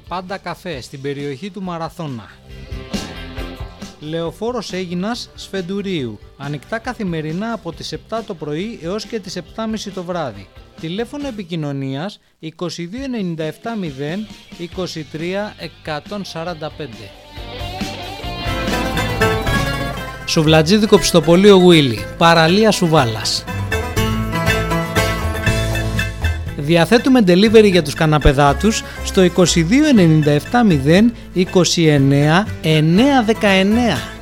Πάντα καφέ στην περιοχή του Μαραθώνα. Λεωφόρος Αίγινας Σφεντουρίου. Ανοιχτά καθημερινά από τις 7 το πρωί έως και τις 7.30 το βράδυ. Τηλέφωνο επικοινωνίας 2297 0 23 145. Σουβλατζίδικο Πιστοπωλείο Γουίλι, παραλία Σουβάλας. Διαθέτουμε delivery για τους καναπεδάτους στο 2297 0 29 919.